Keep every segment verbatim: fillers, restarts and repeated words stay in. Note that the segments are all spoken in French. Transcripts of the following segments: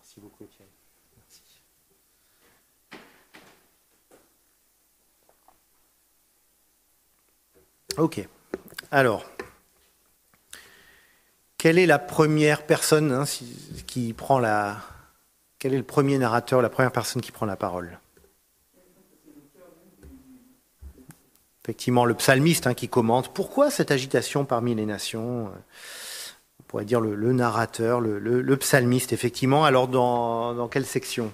Merci beaucoup, Étienne. Merci. Ok. Alors, quelle est la première personne hein, qui prend la... Quel est le premier narrateur, la première personne qui prend la parole? Effectivement, le psalmiste hein, qui commente. Pourquoi cette agitation parmi les nations? On pourrait dire le, le narrateur, le, le, le psalmiste, effectivement. Alors, dans, dans quelle section?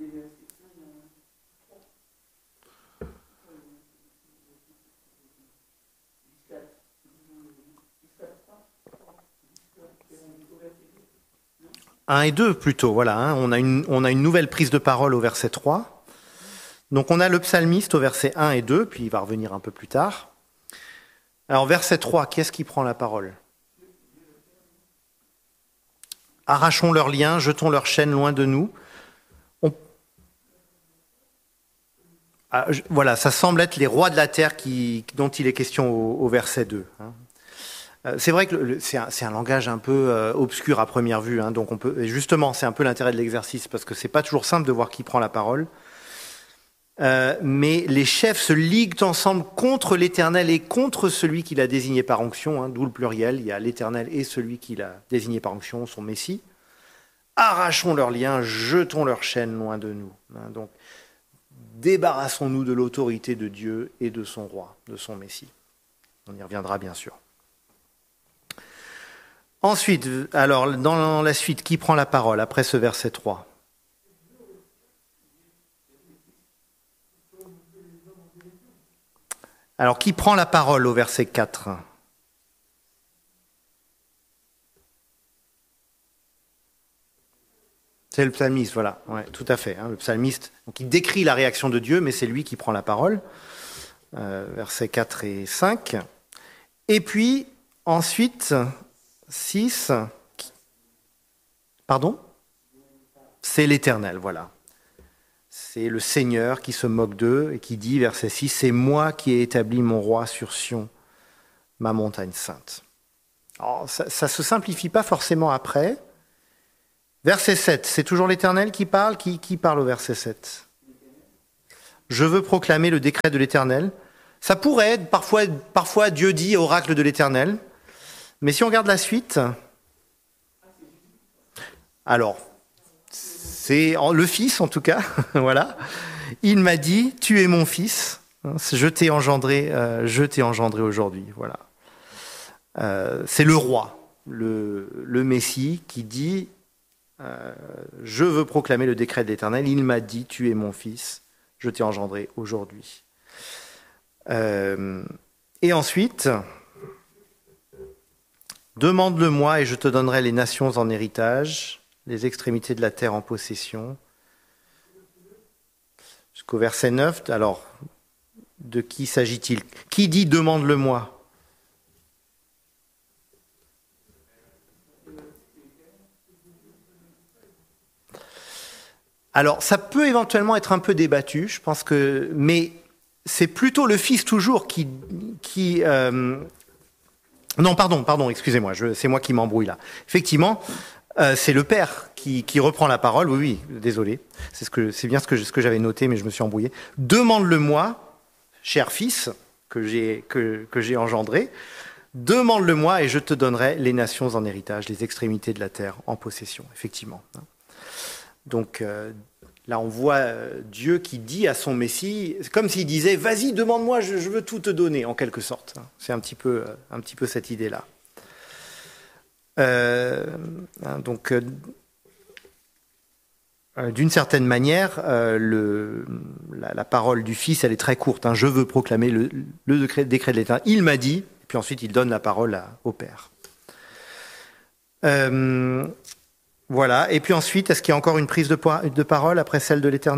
un et deux plutôt, voilà. Hein. On a une, on a une nouvelle prise de parole au verset trois. Donc on a le psalmiste au verset un et deux, puis il va revenir un peu plus tard. Alors verset trois, qui est-ce qui prend la parole? Arrachons leurs liens, jetons leurs chaînes loin de nous. On... Ah, je... Voilà, ça semble être les rois de la terre qui... dont il est question au, au verset deux. Hein. Euh, c'est vrai que le, c'est, un, c'est un langage un peu euh, obscur à première vue, hein, donc on peut... justement c'est un peu l'intérêt de l'exercice, parce que c'est pas toujours simple de voir qui prend la parole. Euh, mais les chefs se liguent ensemble contre l'Éternel et contre celui qu'il a désigné par onction, hein, d'où le pluriel, il y a l'Éternel et celui qu'il a désigné par onction, son Messie. Arrachons leurs liens, jetons leurs chaînes loin de nous. Hein, donc, débarrassons-nous de l'autorité de Dieu et de son roi, de son Messie. On y reviendra bien sûr. Ensuite, alors dans la suite, qui prend la parole après ce verset trois? Alors, qui prend la parole au verset quatre? C'est le psalmiste, voilà. Ouais, tout à fait. Hein, le psalmiste, donc il décrit la réaction de Dieu, mais c'est lui qui prend la parole. Euh, versets quatre et cinq. Et puis, ensuite, six. Pardon? C'est l'Éternel, voilà. C'est le Seigneur qui se moque d'eux et qui dit, verset six, « C'est moi qui ai établi mon roi sur Sion, ma montagne sainte. » Alors, ça ne se simplifie pas forcément après. Verset sept, c'est toujours l'Éternel qui parle. Qui, qui parle au verset sept? « Je veux proclamer le décret de l'Éternel. » Ça pourrait être, parfois, parfois Dieu dit oracle de l'Éternel. Mais si on regarde la suite, alors... c'est le Fils en tout cas, voilà. Il m'a dit, tu es mon Fils, je t'ai engendré, euh, je t'ai engendré aujourd'hui, voilà. Euh, c'est le roi, le, le Messie qui dit, euh, je veux proclamer le décret de l'Éternel. Il m'a dit, tu es mon Fils, je t'ai engendré aujourd'hui. Euh, et ensuite, demande-le-moi et je te donnerai les nations en héritage, les extrémités de la terre en possession. Jusqu'au verset neuf, alors, de qui s'agit-il? Qui dit « demande-le-moi » ? Alors, ça peut éventuellement être un peu débattu, je pense que... Mais c'est plutôt le Fils toujours qui... qui euh... Non, pardon, pardon, excusez-moi, je... c'est moi qui m'embrouille là. Effectivement... Euh, c'est le Père qui, qui reprend la parole. Oui, oui, désolé. C'est, ce que, c'est bien ce que, ce que j'avais noté, mais je me suis embrouillé. Demande-le-moi, cher Fils, que j'ai, que, que j'ai engendré. Demande-le-moi et je te donnerai les nations en héritage, les extrémités de la terre en possession, effectivement. Donc euh, là, on voit euh, Dieu qui dit à son Messie, c'est comme s'il disait « Vas-y, demande-moi, je, je veux tout te donner », en quelque sorte. C'est un petit peu, un petit peu cette idée-là. Euh, donc, euh, d'une certaine manière, euh, le, la, la parole du Fils, elle est très courte. Hein. Je veux proclamer le, le décret, décret de l'Éternel. Il m'a dit, et puis ensuite il donne la parole à, au Père. Euh, voilà. Et puis ensuite, est-ce qu'il y a encore une prise de, de parole après celle de l'Éternel ?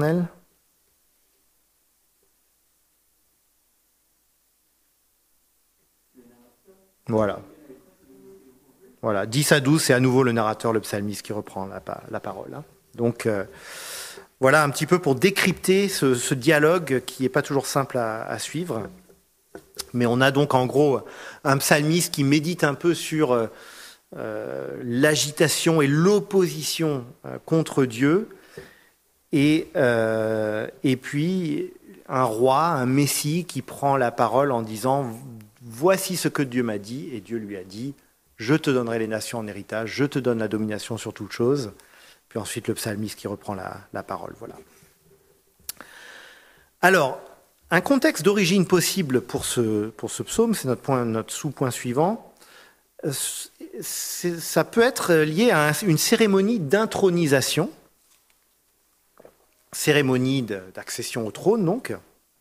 Voilà. Voilà, dix à douze, c'est à nouveau le narrateur, le psalmiste, qui reprend la, la parole. Hein. Donc, euh, voilà un petit peu pour décrypter ce, ce dialogue qui n'est pas toujours simple à, à suivre. Mais on a donc en gros un psalmiste qui médite un peu sur euh, l'agitation et l'opposition euh, contre Dieu, et, euh, et puis un roi, un messie qui prend la parole en disant « Voici ce que Dieu m'a dit », et Dieu lui a dit « Je te donnerai les nations en héritage, je te donne la domination sur toute chose ». Puis ensuite le psalmiste qui reprend la, la parole. Voilà. Alors, un contexte d'origine possible pour ce, pour ce psaume, c'est notre, point, notre sous-point suivant. C'est, ça peut être lié à un, une cérémonie d'intronisation, cérémonie d'accession au trône, donc.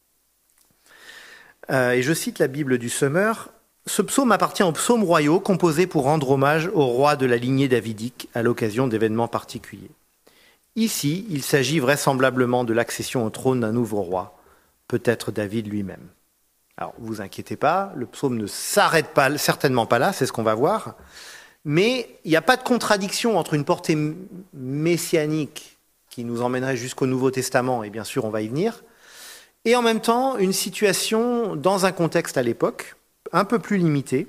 Euh, et je cite la Bible du Semeur. Ce psaume appartient aux psaumes royaux composés pour rendre hommage au roi de la lignée davidique à l'occasion d'événements particuliers. Ici, il s'agit vraisemblablement de l'accession au trône d'un nouveau roi, peut-être David lui-même. Alors, vous inquiétez pas, le psaume ne s'arrête pas, certainement pas là, c'est ce qu'on va voir, mais il n'y a pas de contradiction entre une portée messianique qui nous emmènerait jusqu'au Nouveau Testament, et bien sûr on va y venir, et en même temps une situation dans un contexte à l'époque, un peu plus limité,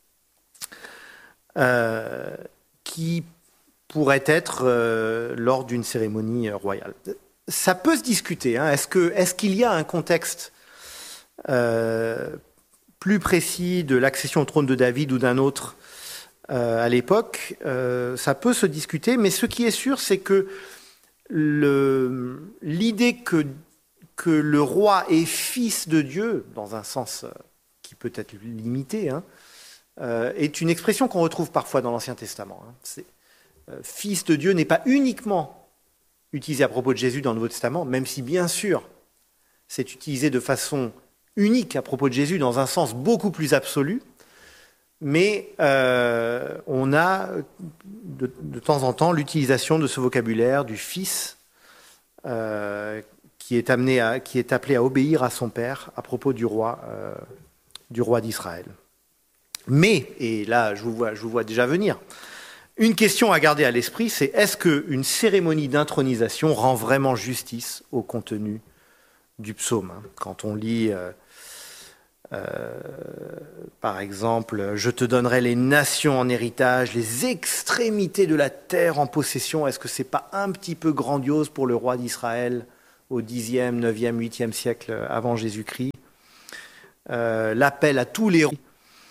euh, qui pourrait être euh, lors d'une cérémonie royale. Ça peut se discuter, hein. Est-ce que, est-ce qu'il y a un contexte euh, plus précis de l'accession au trône de David ou d'un autre euh, à l'époque? euh, Ça peut se discuter, mais ce qui est sûr, c'est que le, l'idée que, que le roi est fils de Dieu, dans un sens qui peut être limité, hein, euh, est une expression qu'on retrouve parfois dans l'Ancien Testament. Hein. C'est, euh, fils de Dieu n'est pas uniquement utilisé à propos de Jésus dans le Nouveau Testament, même si bien sûr c'est utilisé de façon unique à propos de Jésus dans un sens beaucoup plus absolu, mais euh, on a de, de temps en temps l'utilisation de ce vocabulaire du fils euh, qui est amené à, qui est appelé à obéir à son père à propos du roi, euh, du roi d'Israël. Mais, et là je vous vois, je vous vois déjà venir, une question à garder à l'esprit, c'est est-ce qu'une cérémonie d'intronisation rend vraiment justice au contenu du psaume? Quand on lit, euh, euh, par exemple, « Je te donnerai les nations en héritage, les extrémités de la terre en possession », est-ce que c'est pas un petit peu grandiose pour le roi d'Israël au dixième, neuvième, huitième siècle avant Jésus-Christ? euh, L'appel à tous les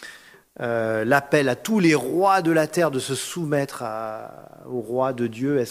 Euh, l'appel à tous les rois de la terre de se soumettre à, au roi de Dieu, est-ce